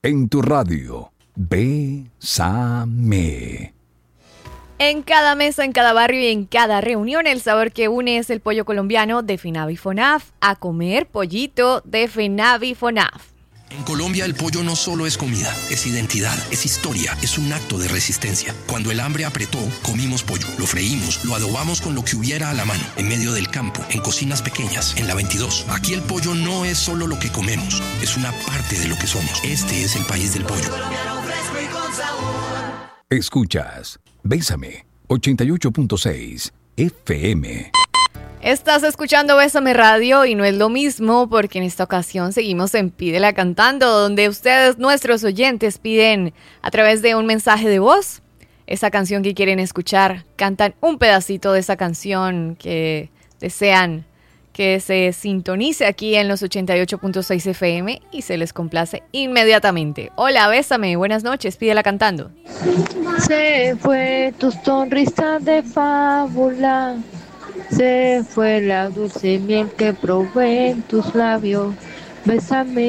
en tu radio. Bésame. En cada mesa, en cada barrio y en cada reunión, el sabor que une es el pollo colombiano de FENAVI FONAF. A comer pollito de FENAVI FONAF. En Colombia el pollo no solo es comida, es identidad, es historia, es un acto de resistencia. Cuando el hambre apretó, comimos pollo, lo freímos, lo adobamos con lo que hubiera a la mano, en medio del campo, en cocinas pequeñas, en la 22. Aquí el pollo no es solo lo que comemos, es una parte de lo que somos. Este es el país del pollo. Escuchas Bésame 88.6 FM. Estás escuchando Bésame Radio y no es lo mismo porque en esta ocasión seguimos en Pídela Cantando, donde ustedes, nuestros oyentes, piden a través de un mensaje de voz esa canción que quieren escuchar. Cantan un pedacito de esa canción que desean que se sintonice aquí en los 88.6 FM y se les complace inmediatamente. Hola, Bésame, buenas noches, Pídela Cantando. Se fue tu sonrisa de fábula, se fue la dulce miel que probé en tus labios. Bésame.